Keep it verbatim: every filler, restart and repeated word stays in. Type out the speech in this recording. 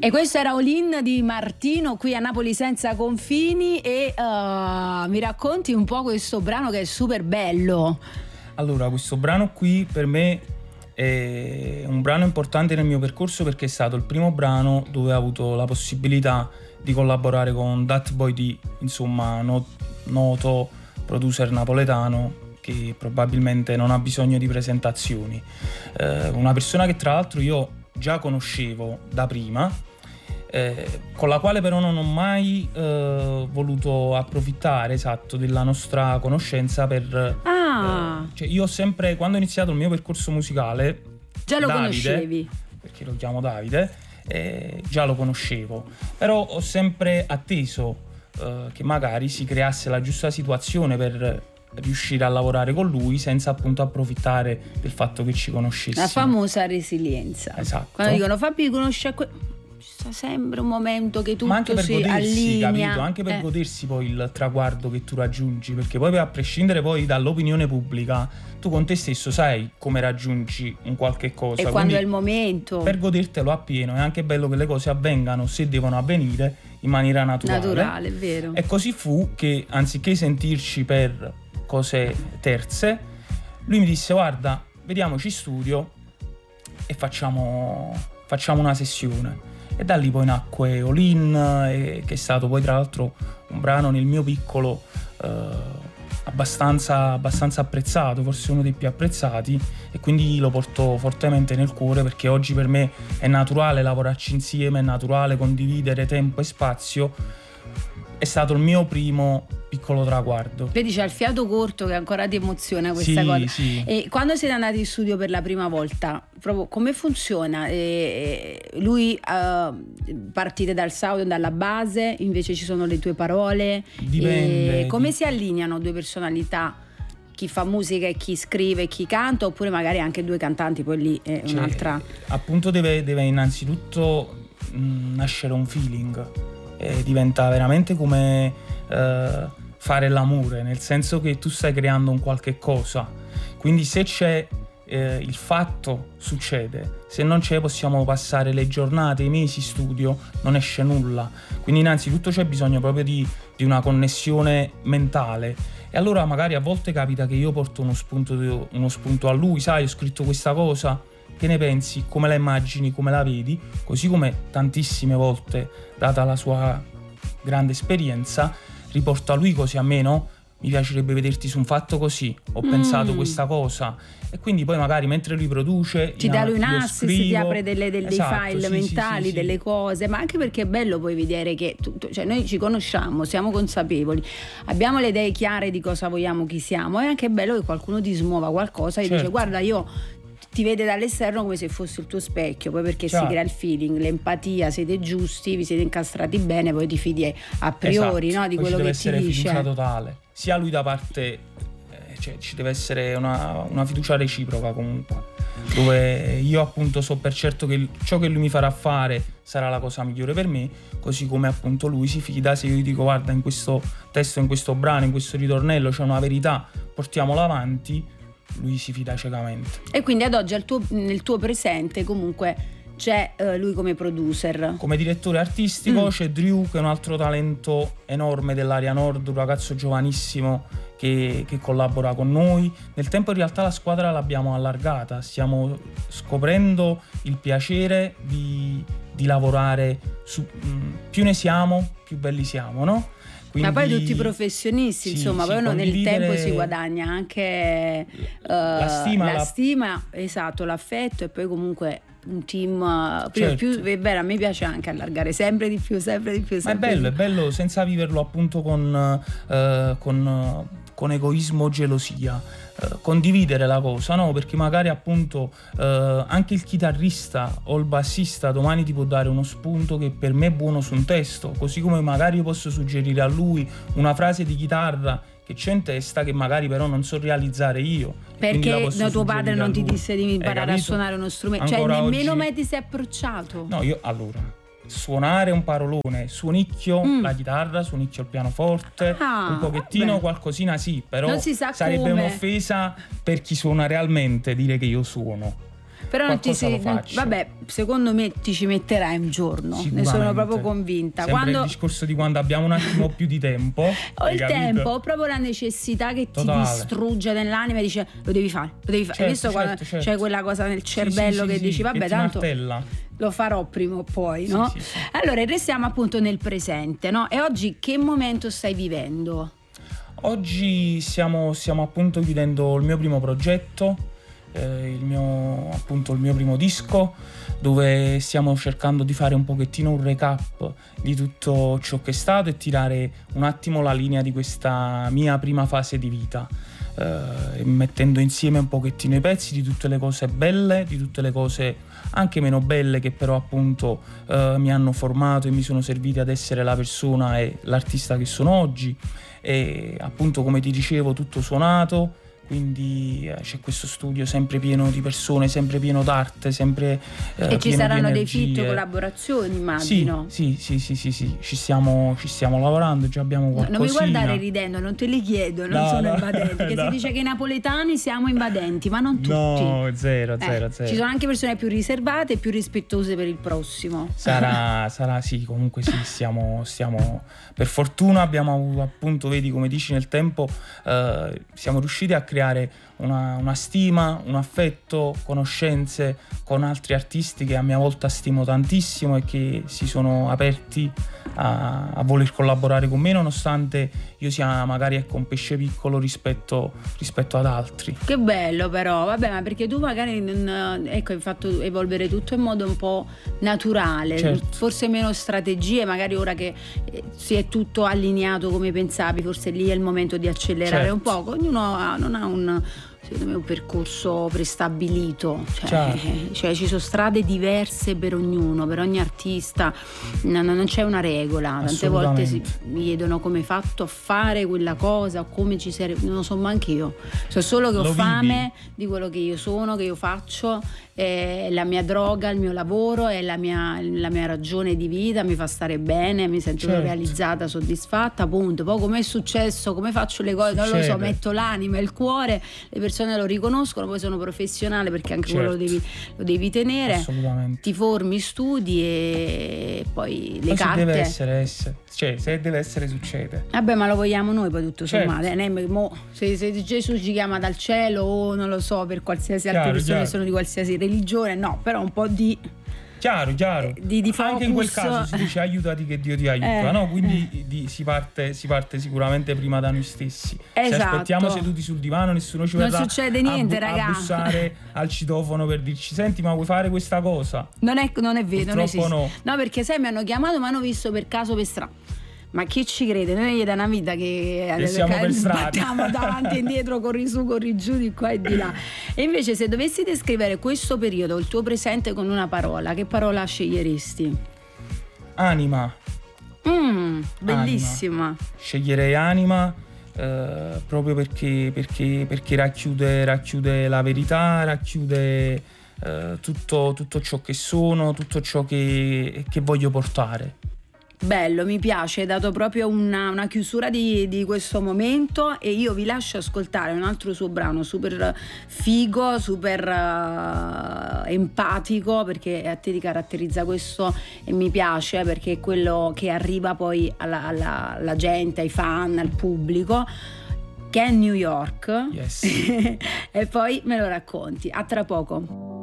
E questo era All In di Martino qui a Napoli Senza Confini. E uh, mi racconti un po' questo brano che è super bello. Allora, questo brano qui per me è un brano importante nel mio percorso, perché è stato il primo brano dove ho avuto la possibilità di collaborare con Dat Boy D, insomma not- noto producer napoletano che probabilmente non ha bisogno di presentazioni, eh, una persona che tra l'altro io già conoscevo da prima, eh, con la quale però non ho mai eh, voluto approfittare, esatto, della nostra conoscenza per... Ah. Eh, cioè io ho sempre, quando ho iniziato il mio percorso musicale... Già lo Davide, conoscevi? Perché lo chiamo Davide, eh, già lo conoscevo, però ho sempre atteso eh, che magari si creasse la giusta situazione per riuscire a lavorare con lui senza appunto approfittare del fatto che ci conoscessimo. La famosa resilienza. Esatto. Quando dicono Fabio conosce que- sta sempre un momento che tutto Ma anche per si godersi, allinea, capito? Anche per eh. godersi poi il traguardo che tu raggiungi, perché poi a prescindere poi dall'opinione pubblica, tu con te stesso sai come raggiungi un qualche cosa. E quando è il momento. Per godertelo appieno è anche bello che le cose avvengano, se devono avvenire, in maniera naturale. Naturale, è vero. E così fu che anziché sentirci per cose terze, lui mi disse: guarda, vediamoci in studio e facciamo, facciamo una sessione. E da lì poi nacque All In, eh, che è stato poi tra l'altro un brano nel mio piccolo eh, abbastanza, abbastanza apprezzato, forse uno dei più apprezzati, e quindi lo porto fortemente nel cuore, perché oggi per me è naturale lavorarci insieme, è naturale condividere tempo e spazio. È stato il mio primo piccolo traguardo. Vedi, c'è il fiato corto che ancora ti emoziona questa sì, cosa. Sì. E quando siete andati in studio per la prima volta, proprio come funziona? E lui uh, partite dal sound, dalla base, invece ci sono le tue parole. Dipende. E come di... si allineano due personalità? Chi fa musica e chi scrive e chi canta, oppure magari anche due cantanti, poi lì è cioè, un'altra. Appunto deve, deve innanzitutto mh, nascere un feeling. E diventa veramente come eh, fare l'amore, nel senso che tu stai creando un qualche cosa, quindi se c'è eh, il fatto succede, se non c'è possiamo passare le giornate, i mesi in studio, non esce nulla. Quindi innanzitutto c'è bisogno proprio di, di una connessione mentale, e allora magari a volte capita che io porto uno spunto, uno spunto a lui: sai, ho scritto questa cosa, che ne pensi, come la immagini, come la vedi? Così come tantissime volte, data la sua grande esperienza, riporto a lui così: a me no, mi piacerebbe vederti su un fatto così, ho mm. pensato questa cosa, e quindi poi magari mentre lui produce ci dà lui un assist, ti apre delle, delle, esatto, dei file sì, mentali, sì, sì, delle sì. cose, ma anche perché è bello poi vedere che tutto, cioè noi ci conosciamo, siamo consapevoli, abbiamo le idee chiare di cosa vogliamo, chi siamo, è anche bello che qualcuno ti smuova qualcosa e certo. dice: guarda, io ti vede dall'esterno come se fosse il tuo specchio, poi perché certo. si crea il feeling, l'empatia, siete giusti, vi siete incastrati bene, poi ti fidi a priori, esatto. no, di poi quello che ti dice. Ci deve essere fiducia totale, sia lui da parte, eh, cioè ci deve essere una, una fiducia reciproca comunque, dove io appunto so per certo che ciò che lui mi farà fare sarà la cosa migliore per me, così come appunto lui si fida se io gli dico: guarda, in questo testo, in questo brano, in questo ritornello c'è una verità, portiamola avanti. Lui si fida ciecamente. E quindi ad oggi al tuo, nel tuo presente comunque c'è uh, lui come producer. Come direttore artistico mm. c'è Drew, che è un altro talento enorme dell'area nord, un ragazzo giovanissimo che, che collabora con noi. Nel tempo in realtà la squadra l'abbiamo allargata, stiamo scoprendo il piacere di, di lavorare su, mh, più ne siamo, più belli siamo, no? Quindi, ma poi tutti professionisti, sì, insomma, sì, poi nel condividere... tempo si guadagna anche uh, la, stima, la, la stima, esatto, l'affetto, e poi comunque un team uh, certo. più, è vero, a me piace anche allargare sempre di più, sempre di più. Sempre ma è bello, di è bello senza viverlo appunto con, uh, con, uh, con egoismo o gelosia. Uh, condividere la cosa, no? Perché magari appunto uh, anche il chitarrista o il bassista domani ti può dare uno spunto che per me è buono su un testo, così come magari io posso suggerire a lui una frase di chitarra che c'è in testa che magari però non so realizzare io. Perché no, tuo padre non ti disse di imparare a suonare uno strumento, ancora cioè nemmeno oggi... mai ti sei approcciato? No, io allora suonare un parolone, suonicchio mm. la chitarra, suonicchio il pianoforte, ah, un pochettino vabbè. qualcosina sì, però non si sa sarebbe come. un'offesa per chi suona realmente dire che io suono. Però non ti sei, non, vabbè, secondo me ti ci metterai un giorno, ne sono proprio convinta. Sempre quando... il discorso di quando abbiamo un attimo più di tempo. Ho il capito? tempo, ho proprio la necessità che Totale. ti distrugge nell'anima e dice lo devi fare, lo devi fare. Certo, Hai visto certo, quando certo. c'è quella cosa nel cervello sì, sì, che sì, dici vabbè che tanto martella. Lo farò prima o poi, no? Sì, sì, sì. Allora restiamo appunto nel presente, no? E oggi che momento stai vivendo? Oggi stiamo, stiamo appunto chiudendo il mio primo progetto, eh, il mio appunto il mio primo disco, dove stiamo cercando di fare un pochettino un recap di tutto ciò che è stato e tirare un attimo la linea di questa mia prima fase di vita, eh, mettendo insieme un pochettino i pezzi di tutte le cose belle, di tutte le cose anche meno belle che però appunto eh, mi hanno formato e mi sono serviti ad essere la persona e l'artista che sono oggi. E appunto, come ti dicevo, tutto suonato, quindi eh, c'è questo studio sempre pieno di persone, sempre pieno d'arte, sempre eh, e ci saranno dei energie. feat, collaborazioni, immagino. Sì, sì, sì, sì, sì, ci stiamo, ci stiamo lavorando, già abbiamo qualcosina. Non mi guardare ridendo, non te li chiedo, non no, sono no, invadenti, perché no. si dice che i napoletani siamo invadenti, ma non tutti. No, zero, eh, zero, zero. Ci sono anche persone più riservate e più rispettose per il prossimo. Sarà, sarà sì, comunque sì, stiamo, stiamo, per fortuna abbiamo avuto, appunto, vedi come dici nel tempo, eh, siamo riusciti a creare una, una stima, un affetto, conoscenze con altri artisti che a mia volta stimo tantissimo e che si sono aperti a, a voler collaborare con me, nonostante io sia magari ecco un pesce piccolo rispetto, rispetto ad altri. Che bello però, vabbè, ma perché tu magari non, ecco, hai fatto evolvere tutto in modo un po' naturale, certo. Forse meno strategie, magari ora che si è tutto allineato come pensavi, forse lì è il momento di accelerare certo. un poco. Ognuno ha, non ha un, secondo me, un percorso prestabilito, cioè, cioè ci sono strade diverse per ognuno, per ogni artista, non, non c'è una regola. Tante volte si, mi chiedono come hai fatto a fare quella cosa o come ci sei, non lo so manco io, so solo che ho Lo fame vivi. di quello che io sono, che io faccio, è la mia droga, il mio lavoro, è la mia, la mia ragione di vita, mi fa stare bene, mi sento certo. realizzata, soddisfatta, punto. Poi come è successo, come faccio le cose, non lo so, metto l'anima e il cuore, le persone lo riconoscono, poi sono professionale perché anche certo. quello lo devi, lo devi tenere. Assolutamente. Ti formi, studi e poi le poi carte. Se deve essere, essere, cioè se deve essere succede. Vabbè, ma lo vogliamo noi poi tutto certo. sommato. Eh, mo, se, se Gesù ci chiama dal cielo o non lo so, per qualsiasi altre chiaro, persone chiaro. che sono di qualsiasi religione, no, però un po' di Chiaro, chiaro. Di, di anche in quel caso si dice aiutati che Dio ti aiuta, eh, no? Quindi eh. di, si, parte, si parte sicuramente prima da noi stessi. Esatto. Se aspettiamo seduti sul divano nessuno ci verrà non succede niente, a, bu- raga. a bussare al citofono per dirci senti ma vuoi fare questa cosa? Non è, non è vero, non esiste. No. no, perché sai mi hanno chiamato ma hanno visto per caso per strada. Ma chi ci crede? Noi è da una vita che, che siamo per sbattiamo davanti e indietro, corri su, corri giù, di qua e di là. E invece se dovessi descrivere questo periodo, il tuo presente con una parola, che parola sceglieresti? Anima. Mm, bellissima. Anima. Sceglierei anima eh, proprio perché, perché, perché racchiude, racchiude la verità, racchiude eh, tutto, tutto ciò che sono, tutto ciò che, che voglio portare. Bello, mi piace, hai dato proprio una, una chiusura di, di questo momento e io vi lascio ascoltare un altro suo brano super figo, super uh, empatico, perché a te ti caratterizza questo e mi piace perché è quello che arriva poi alla, alla, alla gente, ai fan, al pubblico, che è New York. Yes. E poi me lo racconti. A tra poco.